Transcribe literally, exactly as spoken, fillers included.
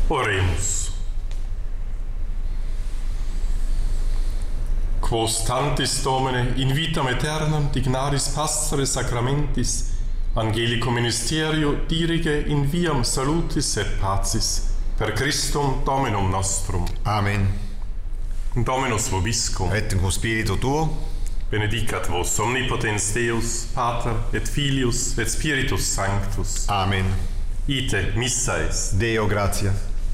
Oremus. Quos tantis Domine in vitam aeternam dignaris pastere sacramentis Angelicum ministerio dirige in viam salutis et pacis per Christum Dominum nostrum. Amen. Dominus vobiscum. Et cum spiritu tuo. Benedicat vos omnipotens Deus, Pater et Filius et Spiritus Sanctus. Amen. Ite missa est. Deo gratias.